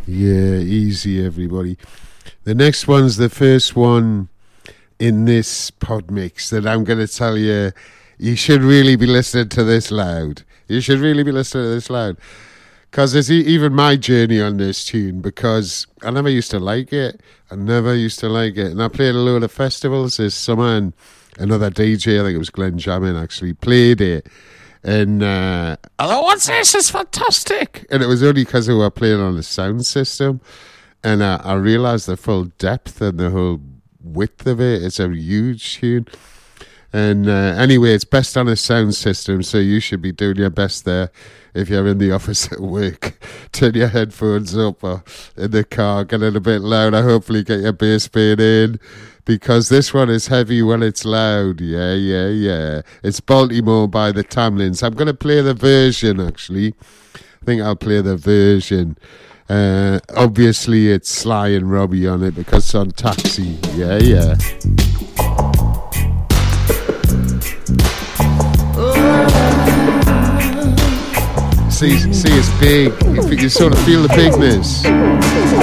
Yeah, easy, everybody. The next one's the first one in this pod mix that I'm going to tell you. You should really be listening to this loud. You should really be listening to this loud. Because it's even my journey on this tune, because I never used to like it. And I played a load of festivals this summer, and another DJ, I think it was Glenn Jamin, actually played it. And I thought, what's this? It's fantastic. And it was only because we were playing on the sound system. And I realised the full depth and the whole width of it. It's a huge tune. And anyway, it's best on a sound system, so you should be doing your best there. If you're in the office at work, turn your headphones up, or in the car, get it a bit louder. Hopefully get your bass pain in, because this one is heavy when it's loud. Yeah. It's Baltimore by the Tamlins. I'm going to play the version, actually. I think I'll play the version. Obviously, it's Sly and Robbie on it, because it's on Taxi. Yeah. See, it's big. You sort of feel the bigness.